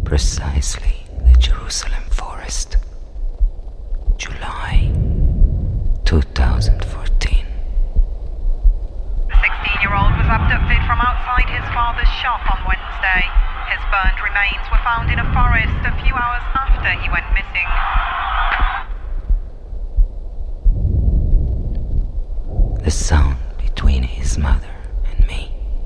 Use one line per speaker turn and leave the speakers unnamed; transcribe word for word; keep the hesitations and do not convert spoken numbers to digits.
Precisely the Jerusalem forest. July twenty fourteen.
The sixteen-year-old was abducted from outside his father's shop on Wednesday. His burned remains were found in a forest a few hours after he went missing.
The sound